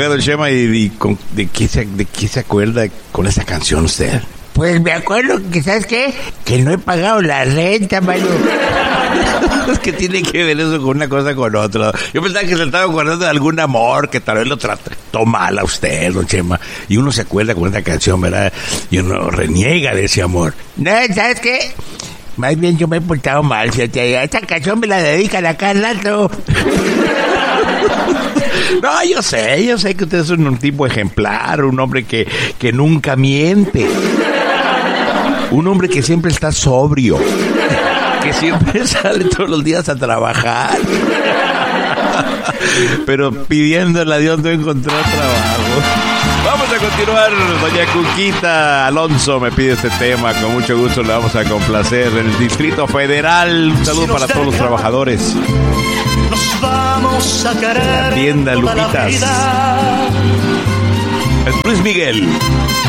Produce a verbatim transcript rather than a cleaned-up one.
don Chema, y, y con, de, qué se, ¿de qué se acuerda con esa canción usted? Pues me acuerdo que, ¿sabes qué? Que no he pagado la renta, mano. Es que tiene que ver eso con una cosa con otra. Yo pensaba que se estaba acordando de algún amor que tal vez lo trató mal a usted, don Chema. Y uno se acuerda con esta canción, ¿verdad? Y uno reniega de ese amor. No, ¿sabes qué? Más bien yo me he portado mal, fíjate. Esta canción me la dedican acá al rato. No, yo sé, yo sé que usted es un, un tipo ejemplar, un hombre que, que nunca miente. Un hombre que siempre está sobrio. Que siempre sale todos los días a trabajar. Pero pidiéndole a Dios no encontrar trabajo. Vamos a continuar. Doña Cuquita Alonso me pide este tema. Con mucho gusto le vamos a complacer. En el Distrito Federal. Un saludo para todos los trabajadores. Nos vamos a querer. La tienda Lupitas. Es Luis Miguel.